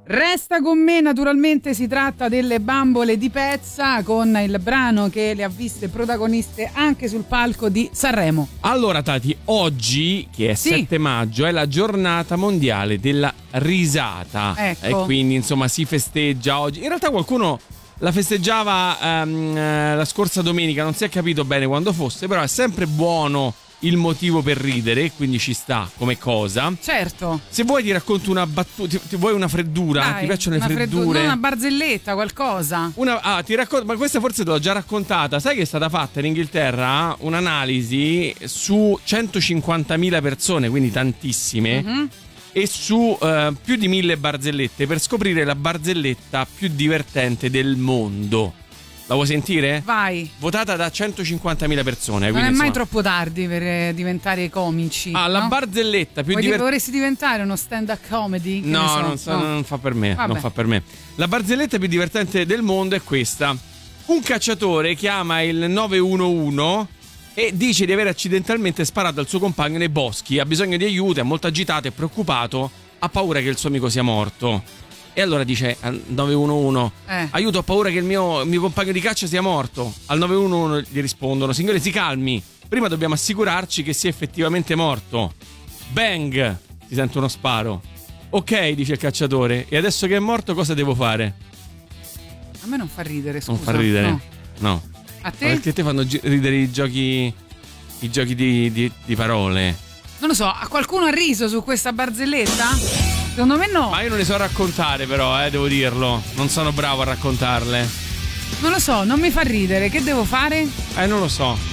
Resta con me, naturalmente si tratta delle Bambole di Pezza, con il brano che le ha viste protagoniste anche sul palco di Sanremo. Allora Tati, oggi, che è 7 maggio, è la giornata mondiale della risata. Ecco. E quindi insomma si festeggia oggi. In realtà qualcuno la festeggiava la scorsa domenica, non si è capito bene quando fosse, però è sempre buono il motivo per ridere, quindi ci sta come cosa. Certo. Se vuoi ti racconto una battuta, ti vuoi una freddura? Dai, ti piacciono le freddure? Una barzelletta, qualcosa. Ti racconto, ma questa forse te l'ho già raccontata. Sai che è stata fatta in Inghilterra un'analisi su 150.000 persone, quindi tantissime, e su più di 1000 barzellette per scoprire la barzelletta più divertente del mondo. La vuoi sentire? Vai. Votata da 150.000 persone. Non è mai troppo tardi per diventare comici. La barzelletta più divertente. Vorresti diventare uno stand-up comedy? No, non fa per me. Non fa per me. La barzelletta più divertente del mondo è questa. Un cacciatore chiama il 911 e dice di aver accidentalmente sparato al suo compagno nei boschi. Ha bisogno di aiuto, è molto agitato e preoccupato. Ha paura che il suo amico sia morto. E allora dice al 911 aiuto, ho paura che il mio compagno di caccia sia morto. Al 911 gli rispondono: signore, si calmi, prima dobbiamo assicurarci che sia effettivamente morto. Bang, si sente uno sparo. Ok, dice il cacciatore, e adesso che è morto cosa devo fare? A me non fa ridere, scusa. Non fa ridere? No. A te? Perché te fanno ridere i giochi di parole. Non lo so, a qualcuno ha riso su questa barzelletta? Secondo me no. Ma io non le so raccontare, però, devo dirlo. Non sono bravo a raccontarle. Non lo so, non mi fa ridere. Che devo fare? Non lo so.